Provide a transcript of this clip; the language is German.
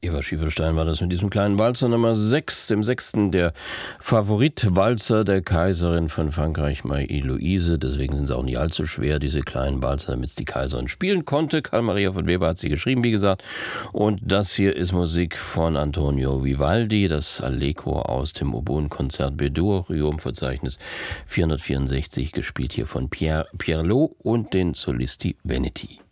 Eva Schiefelstein war das mit diesem kleinen Walzer Nummer 6, dem 6. der Favoritwalzer der Kaiserin von Frankreich, Marie-Louise. Deswegen sind sie auch nicht allzu schwer, diese kleinen Walzer, damit es die Kaiserin spielen konnte. Karl Maria von Weber hat sie geschrieben, wie gesagt. Und das hier ist Musik von Antonio Vivaldi, das Allegro aus dem Oboenkonzert B-Dur, Riom-Verzeichnis 464, gespielt hier von Pierre Lot und den Solisti Veneti.